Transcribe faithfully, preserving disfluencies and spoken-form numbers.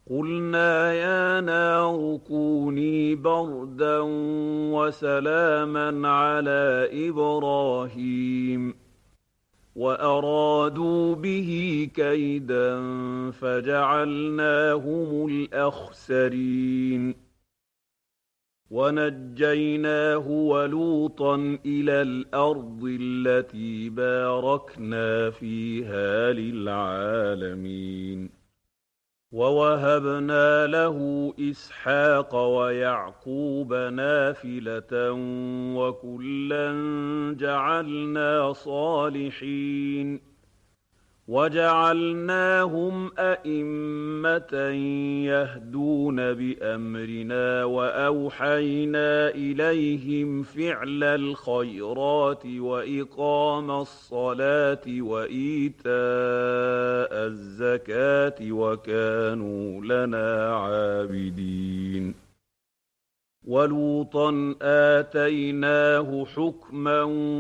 قُلْنَا يَا نَارُ كُونِي بَرْدًا وَسَلَامًا عَلَىٰ إِبْرَاهِيمَ وَأَرَادُوا بِهِ كَيْدًا فَجَعَلْنَاهُمُ الْأَخْسَرِينَ وَنَجَّيْنَاهُ وَلُوطًا إِلَى الْأَرْضِ الَّتِي بَارَكْنَا فِيهَا لِلْعَالَمِينَ وَوَهَبْنَا لَهُ إِسْحَاقَ وَيَعْقُوبَ نَافِلَةً وَكُلًّا جَعَلْنَا صَالِحِينَ وَجَعَلْنَاهُمْ أَئِمَّةً يَهْدُونَ بِأَمْرِنَا وَأَوْحَيْنَا إِلَيْهِمْ فِعْلَ الْخَيْرَاتِ وَإِقَامَ الصَّلَاةِ وَإِيتَاءَ الزَّكَاةِ وَكَانُوا لَنَا عَابِدِينَ وَلُوطًا آتَيْنَاهُ حُكْمًا